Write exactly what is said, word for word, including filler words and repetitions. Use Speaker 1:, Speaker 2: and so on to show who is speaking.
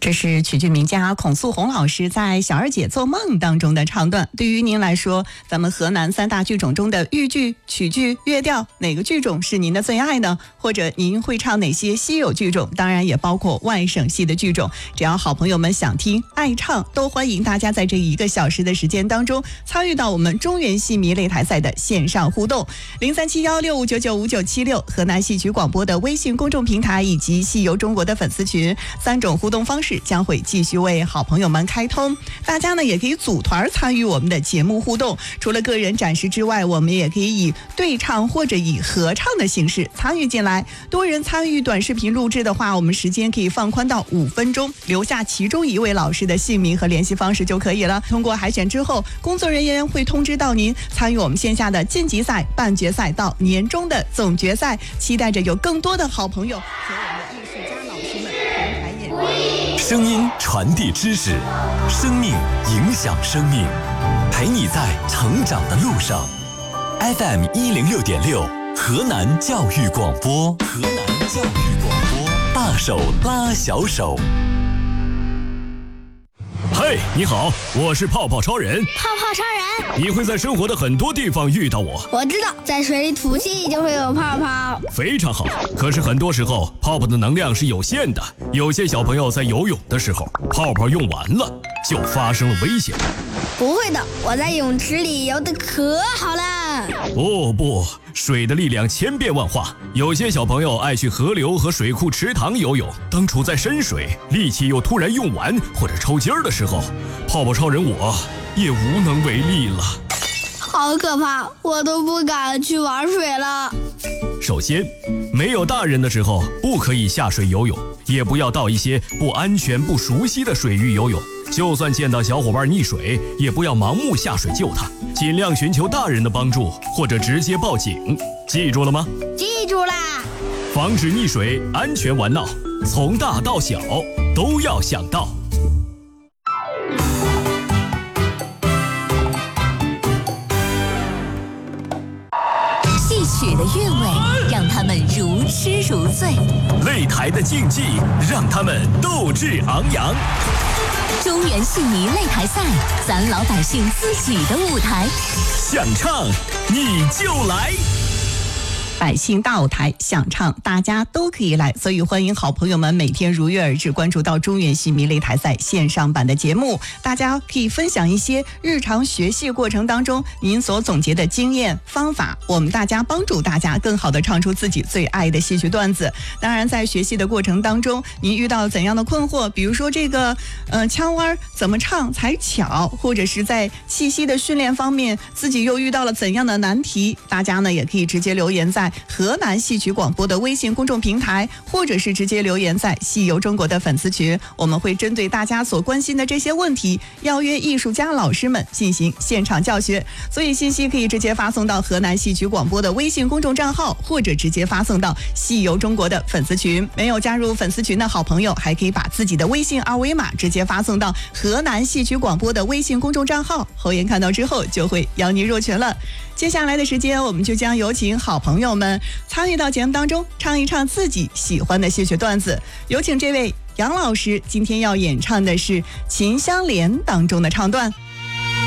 Speaker 1: 这是曲剧名家孔素红老师在《小二姐做梦》当中的唱段。对于您来说，咱们河南三大剧种中的豫剧、曲剧、乐调，哪个剧种是您的最爱呢？或者您会唱哪些稀有剧种？当然也包括外省系的剧种。只要好朋友们想听、爱唱，都欢迎大家在这一个小时的时间当中参与到我们中原戏迷擂台赛的线上互动。零三七幺六五九九五九七六，河南戏曲广播的微信公众平台以及戏游中国的粉丝群，三种互动方式将会继续为好朋友们开通。大家呢也可以组团参与我们的节目互动，除了个人展示之外，我们也可以以对唱或者以合唱的形式参与进来。多人参与短视频录制的话，我们时间可以放宽到五分钟，留下其中一位老师的姓名和联系方式就可以了。通过海选之后，工作人员会通知到您参与我们线下的晋级赛、半决赛到年终的总决赛。期待着有更多的好朋友和我们的艺术家老师们同台演绎。
Speaker 2: 声音传递知识，生命影响生命，陪你在成长的路上。F M 一零六点六，河南教育广播，河南教育广播，大手拉小手。
Speaker 3: 嘿，你好，我是泡泡超人。
Speaker 4: 泡泡超人，
Speaker 3: 你会在生活的很多地方遇到我。
Speaker 4: 我知道，在水里吐气就会有泡泡。
Speaker 3: 非常好，可是很多时候泡泡的能量是有限的，有些小朋友在游泳的时候，泡泡用完了，就发生了危险。
Speaker 4: 不会的，我在泳池里游得可好了。
Speaker 3: 哦不，水的力量千变万化，有些小朋友爱去河流和水库、池塘游泳，当处在深水，力气又突然用完或者抽筋儿的时候，泡泡超人我也无能为力了。
Speaker 4: 好可怕，我都不敢去玩水了。
Speaker 3: 首先，没有大人的时候不可以下水游泳，也不要到一些不安全、不熟悉的水域游泳。就算见到小伙伴溺水，也不要盲目下水救他，尽量寻求大人的帮助，或者直接报警。记住了吗？
Speaker 4: 记住啦！
Speaker 3: 防止溺水，安全玩闹，从大到小都要想到。
Speaker 5: 戏曲的韵味让他们如痴如醉，
Speaker 3: 擂台的竞技让他们斗志昂扬。
Speaker 5: 中原戏迷擂台赛，咱老百姓自己的舞台，
Speaker 3: 想唱你就来。
Speaker 1: 百姓大舞台，想唱大家都可以来，所以欢迎好朋友们每天如约而至，关注到中原戏迷擂台赛线上版的节目。大家可以分享一些日常学戏过程当中您所总结的经验方法，我们大家帮助大家更好的唱出自己最爱的戏曲段子。当然在学戏的过程当中，您遇到怎样的困惑，比如说这个呃腔弯怎么唱才巧，或者是在气息的训练方面自己又遇到了怎样的难题，大家呢也可以直接留言在河南戏曲广播的微信公众平台，或者是直接留言在戏游中国的粉丝群，我们会针对大家所关心的这些问题，邀约艺术家老师们进行现场教学。所以信息可以直接发送到河南戏曲广播的微信公众账号，或者直接发送到戏游中国的粉丝群。没有加入粉丝群的好朋友，还可以把自己的微信二维码直接发送到河南戏曲广播的微信公众账号，侯岩看到之后就会邀您入群了。接下来的时间，我们就将有请好朋友们参与到节目当中，唱一唱自己喜欢的戏曲段子。有请这位杨老师，今天要演唱的是《秦香莲》当中的唱段。